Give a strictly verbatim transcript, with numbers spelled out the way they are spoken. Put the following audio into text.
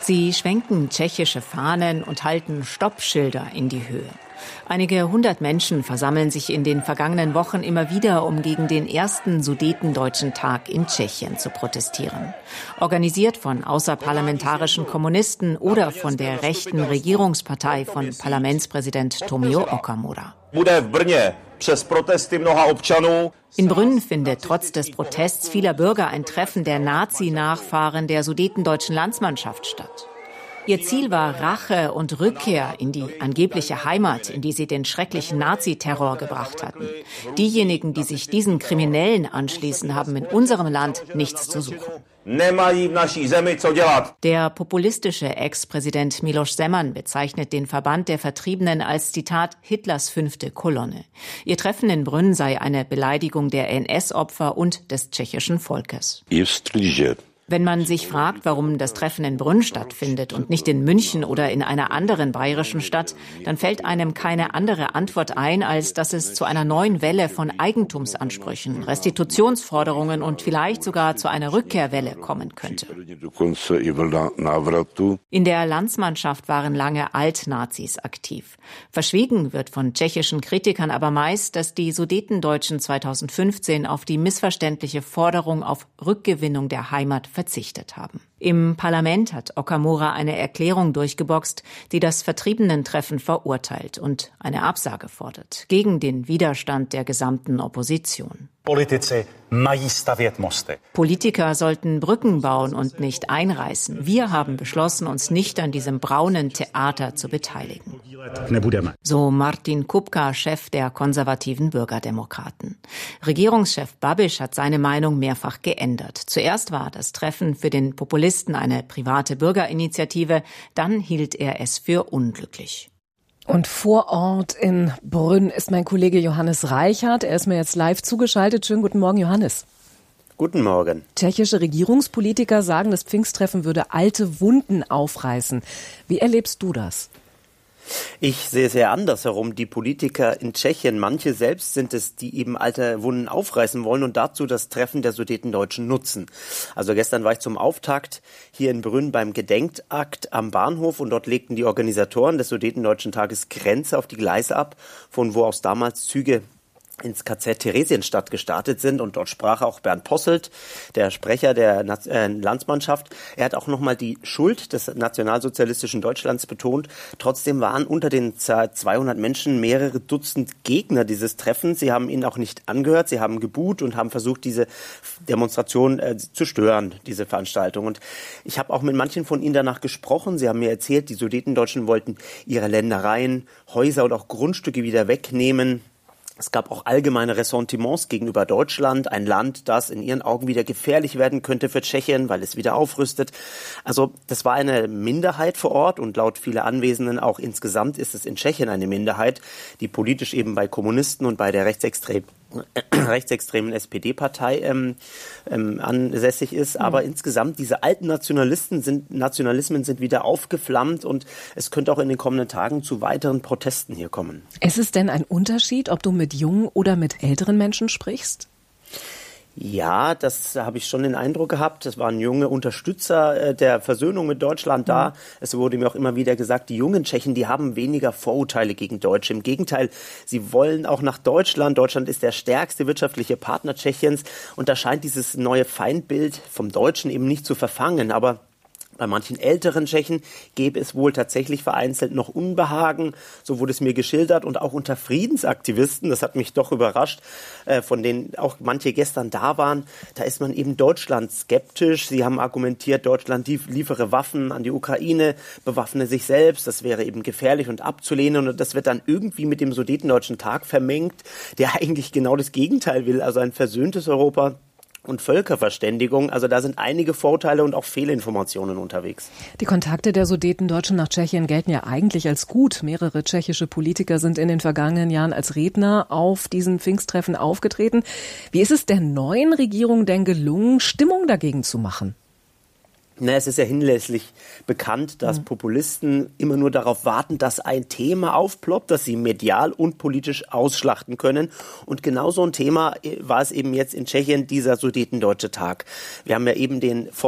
Sie schwenken tschechische Fahnen und halten Stoppschilder in die Höhe. Einige hundert Menschen versammeln sich in den vergangenen Wochen immer wieder, um gegen den ersten Sudetendeutschen Tag in Tschechien zu protestieren. Organisiert von außerparlamentarischen Kommunisten oder von der rechten Regierungspartei von Parlamentspräsident Tomio Okamura. In Brünn findet trotz des Protests vieler Bürger ein Treffen der Nazi-Nachfahren der sudetendeutschen Landsmannschaft statt. Ihr Ziel war Rache und Rückkehr in die angebliche Heimat, in die sie den schrecklichen Naziterror gebracht hatten. Diejenigen, die sich diesen Kriminellen anschließen, haben in unserem Land nichts zu suchen. Der populistische Ex-Präsident Miloš Zeman bezeichnet den Verband der Vertriebenen als, Zitat, Hitlers fünfte Kolonne. Ihr Treffen in Brünn sei eine Beleidigung der N S-Opfer und des tschechischen Volkes. Wenn man sich fragt, warum das Treffen in Brünn stattfindet und nicht in München oder in einer anderen bayerischen Stadt, dann fällt einem keine andere Antwort ein, als dass es zu einer neuen Welle von Eigentumsansprüchen, Restitutionsforderungen und vielleicht sogar zu einer Rückkehrwelle kommen könnte. In der Landsmannschaft waren lange Altnazis aktiv. Verschwiegen wird von tschechischen Kritikern aber meist, dass die Sudetendeutschen zweitausendfünfzehn auf die missverständliche Forderung auf Rückgewinnung der Heimat verzichtet haben. Im Parlament hat Okamura eine Erklärung durchgeboxt, die das Vertriebenen-Treffen verurteilt und eine Absage fordert, gegen den Widerstand der gesamten Opposition. Politiker sollten Brücken bauen und nicht einreißen. Wir haben beschlossen, uns nicht an diesem braunen Theater zu beteiligen. So Martin Kupka, Chef der konservativen Bürgerdemokraten. Regierungschef Babiš hat seine Meinung mehrfach geändert. Zuerst war das Treffen für den Populisten eine private Bürgerinitiative, dann hielt er es für unglücklich. Und vor Ort in Brünn ist mein Kollege Johannes Reichert. Er ist mir jetzt live zugeschaltet. Schönen guten Morgen, Johannes. Guten Morgen. Tschechische Regierungspolitiker sagen, das Pfingsttreffen würde alte Wunden aufreißen. Wie erlebst du das? Ich sehe sehr andersherum. Die Politiker in Tschechien, manche selbst sind es, die eben alte Wunden aufreißen wollen und dazu das Treffen der Sudetendeutschen nutzen. Also gestern war ich zum Auftakt hier in Brünn beim Gedenkakt am Bahnhof und dort legten die Organisatoren des Sudetendeutschen Tages Grenze auf die Gleise ab, von wo aus damals Züge ins K Z Theresienstadt gestartet sind. Und dort sprach auch Bernd Posselt, der Sprecher der äh, Landsmannschaft. Er hat auch nochmal die Schuld des nationalsozialistischen Deutschlands betont. Trotzdem waren unter den zweihundert Menschen mehrere Dutzend Gegner dieses Treffens. Sie haben ihn auch nicht angehört. Sie haben geboot und haben versucht, diese Demonstration äh, zu stören, diese Veranstaltung. Und ich habe auch mit manchen von ihnen danach gesprochen. Sie haben mir erzählt, die Sudetendeutschen wollten ihre Ländereien, Häuser und auch Grundstücke wieder wegnehmen. Es gab auch allgemeine Ressentiments gegenüber Deutschland, ein Land, das in ihren Augen wieder gefährlich werden könnte für Tschechien, weil es wieder aufrüstet. Also das war eine Minderheit vor Ort und laut vieler Anwesenden auch insgesamt ist es in Tschechien eine Minderheit, die politisch eben bei Kommunisten und bei der rechtsextremen, äh, rechtsextremen S P D-Partei ähm, ähm, ansässig ist. Mhm. Aber insgesamt diese alten Nationalisten sind, Nationalismen sind wieder aufgeflammt und es könnte auch in den kommenden Tagen zu weiteren Protesten hier kommen. Ist es denn ein Unterschied, ob du mit jungen oder mit älteren Menschen sprichst? Ja, das habe ich schon den Eindruck gehabt. Es waren junge Unterstützer der Versöhnung mit Deutschland da. Mhm. Es wurde mir auch immer wieder gesagt, die jungen Tschechen, die haben weniger Vorurteile gegen Deutsche. Im Gegenteil, sie wollen auch nach Deutschland. Deutschland ist der stärkste wirtschaftliche Partner Tschechiens. Und da scheint dieses neue Feindbild vom Deutschen eben nicht zu verfangen. Aber bei manchen älteren Tschechen gäbe es wohl tatsächlich vereinzelt noch Unbehagen, so wurde es mir geschildert, und auch unter Friedensaktivisten, das hat mich doch überrascht, äh, von denen auch manche gestern da waren, da ist man eben Deutschland skeptisch. Sie haben argumentiert, Deutschland liefere Waffen an die Ukraine, bewaffne sich selbst, das wäre eben gefährlich und abzulehnen, und das wird dann irgendwie mit dem Sudetendeutschen Tag vermengt, der eigentlich genau das Gegenteil will, also ein versöhntes Europa und Völkerverständigung. Also da sind einige Vorteile und auch Fehlinformationen unterwegs. Die Kontakte der Sudetendeutschen nach Tschechien gelten ja eigentlich als gut. Mehrere tschechische Politiker sind in den vergangenen Jahren als Redner auf diesen Pfingsttreffen aufgetreten. Wie ist es der neuen Regierung denn gelungen, Stimmung dagegen zu machen? Na, es ist ja hinlänglich bekannt, dass mhm. Populisten immer nur darauf warten, dass ein Thema aufploppt, das sie medial und politisch ausschlachten können. Und genau so ein Thema war es eben jetzt in Tschechien, dieser Sudetendeutsche Tag. Wir haben ja eben den